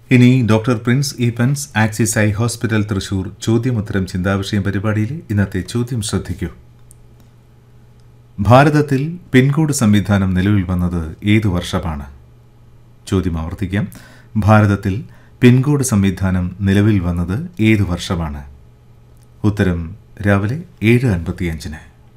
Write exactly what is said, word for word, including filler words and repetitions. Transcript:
ഇനി doctor Prince Eappen's axis eye hospital Thrissur ചോദ്യമുത്തരം ചിന്താവിഷയം പരിപാടിയിലെ ഇന്നത്തെ ചോദ്യം ശ്രദ്ധിക്കൂ. ഭാരതത്തിൽ പിൻകോഡ് സംവിധാനം നിലവിൽ വന്നത് ഏതു വർഷമാണ്? ചോദ്യം ആവർത്തിക്കാം. ഭാരതത്തിൽ പിൻകോഡ് സംവിധാനം നിലവിൽ വന്നത് ഏതു വർഷമാണ്? ഉത്തരം രാവിലെ ഏഴ് അൻപത്തിയഞ്ചിന്.